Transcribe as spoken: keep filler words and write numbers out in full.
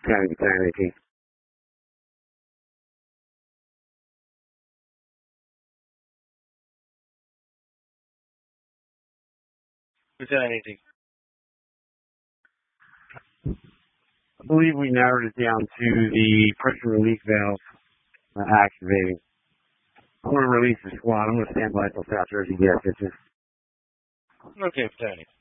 County Battalion eighteen. Battalion eighteen. I believe we narrowed it down to the pressure relief valve uh, activating. I'm going to release the squad. I'm going to stand by till South Jersey gas. Okay, Battalion.